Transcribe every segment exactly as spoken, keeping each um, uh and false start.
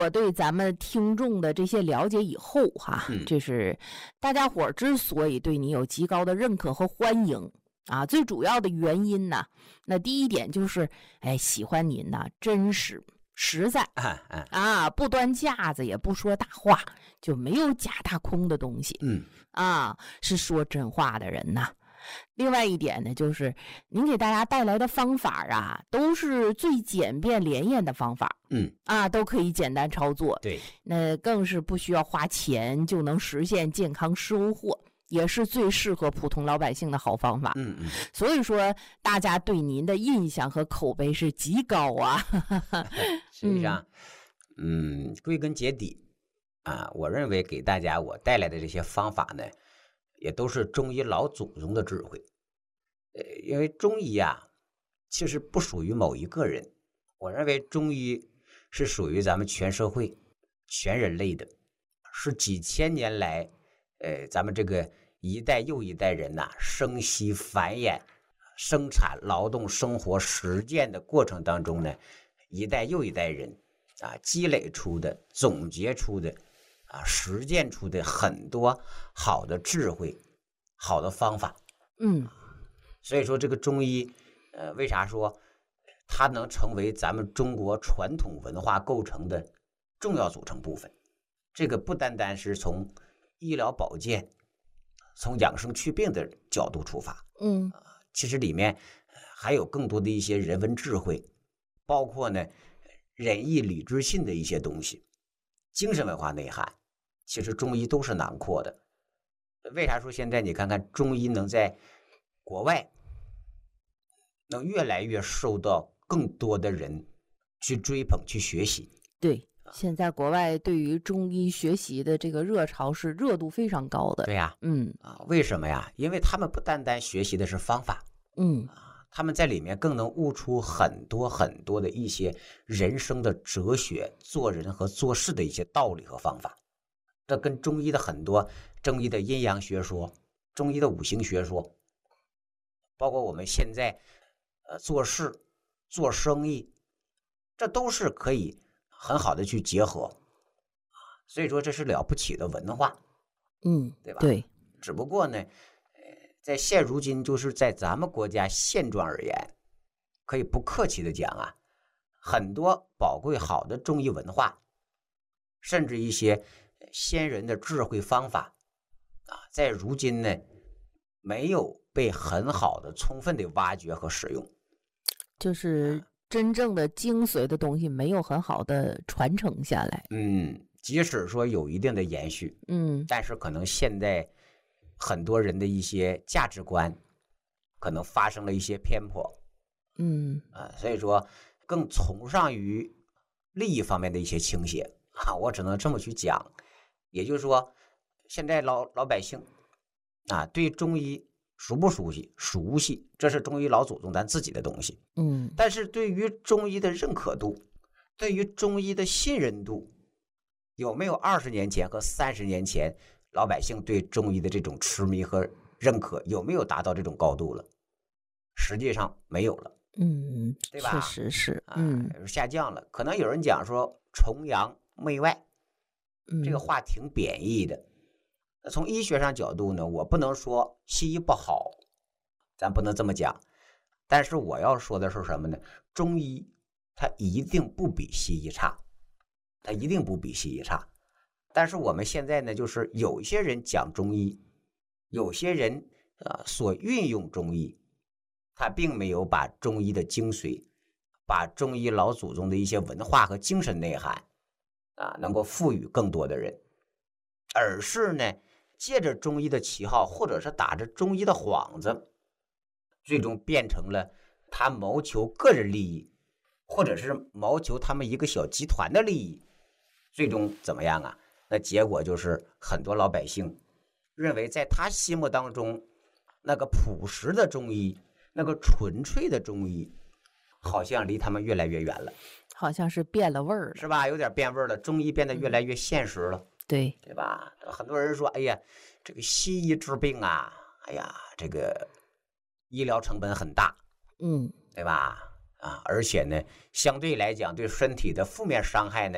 我对咱们听众的这些了解以后哈， 嗯这是大家伙儿之所以对你有极高的认可和欢迎啊，最主要的原因呢，那第一点就是，哎，喜欢您呐，真实实在啊啊啊，不端架子也不说大话，就没有假大空的东西嗯啊，是说真话的人呐。另外一点呢，就是您给大家带来的方法啊，都是最简便连验的方法嗯， 啊，都可以简单操作。 对， 那更是不需要花钱就能实现健康收获，也是最适合普通老百姓的好方法。 嗯嗯， 所以说，大家对您的印象和口碑是极高啊。 实际上，嗯，归根结底啊，我认为给大家我带来的这些方法呢，也都是中医老祖宗的智慧。呃，因为中医啊，其实不属于某一个人，我认为中医是属于咱们全社会、全人类的，是几千年来，呃，咱们这个一代又一代人呐、生息繁衍、生产、劳动、生活、实践的过程当中呢，一代又一代人啊积累出的、总结出的啊实践出的很多好的智慧、好的方法。 嗯， 所以说这个中医，呃，为啥说它能成为咱们中国传统文化构成的重要组成部分？这个不单单是从医疗保健、从养生祛病的角度出发， 嗯， 其实里面还有更多的一些人文智慧，包括呢仁义礼智信的一些东西，精神文化内涵，其实中医都是囊括的。为啥说现在你看看中医能在国外能越来越受到更多的人去追捧去学习？ 对，现在国外对于中医学习的这个热潮是热度非常高的。 对呀， 嗯啊，为什么呀？因为他们不单单学习的是方法， 嗯， 他们在里面更能悟出很多很多的一些人生的哲学、做人和做事的一些道理和方法。这跟中医的很多中医的阴阳学说、中医的五行学说，包括我们现在呃做事、做生意，这都是可以很好的去结合。所以说这是了不起的文化， 嗯， 对吧？ 对， 只不过呢，呃，在现如今就是在咱们国家现状而言，可以不客气的讲啊，很多宝贵好的中医文化，甚至一些先人的智慧方法啊，在如今呢，没有被很好的、充分的挖掘和使用， 就是真正的精髓的东西没有很好的传承下来。 嗯，即使说有一定的延续， 嗯但是可能现在很多人的一些价值观可能发生了一些偏颇嗯啊，所以说更崇尚于利益方面的一些倾斜啊，我只能这么去讲。也就是说，现在老老百姓啊，对中医熟不熟悉？熟悉，这是中医老祖宗咱自己的东西。 嗯但是对于中医的认可度，对于中医的信任度，有没有二十年前和三十年前老百姓对中医的这种痴迷和认可有没有达到这种高度了？实际上没有了， 嗯， 对吧？ 确实是。 啊， 嗯下降了。可能有人讲说崇洋媚外， 嗯， 这个话挺贬义的。那从医学上角度呢，我不能说西医不好，咱不能这么讲。但是我要说的是什么呢？中医它一定不比西医差，它一定不比西医差。但是我们现在呢，就是有一些人讲中医，有些人呃所运用中医，他并没有把中医的精髓，把中医老祖宗的一些文化和精神内涵啊，能够赋予更多的人，而是呢，借着中医的旗号，或者是打着中医的幌子，最终变成了他谋求个人利益，或者是谋求他们一个小集团的利益，最终怎么样啊？那结果就是很多老百姓认为，在他心目当中，那个朴实的中医，那个纯粹的中医，好像离他们越来越远了， 好像是变了味儿了。 是吧？有点变味儿了，中医变得越来越现实了， 对， 对吧？很多人说，哎呀，这个西医治病啊，哎呀，这个医疗成本很大， 嗯对吧？啊，而且呢，相对来讲，对身体的负面伤害呢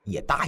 也大